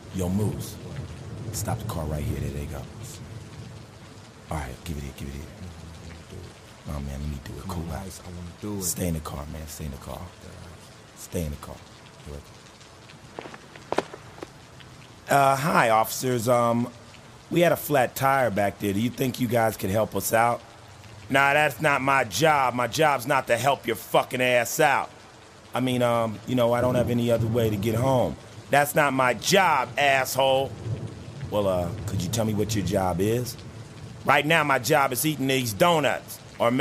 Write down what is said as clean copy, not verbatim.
Yo, Moose. Stop the car right here. There they go. All right, give it here. Oh, man, let me do it. Cool. I want to do it. Stay in the car, man. Stay in the car. Stay in the car. Hi, officers. We had a flat tire back there. Do you think you guys could help us out? Nah, that's not my job. My job's not to help your fucking ass out. I mean, I don't have any other way to get home. That's not my job, asshole. Well, could you tell me what your job is? Right now, my job is eating these donuts.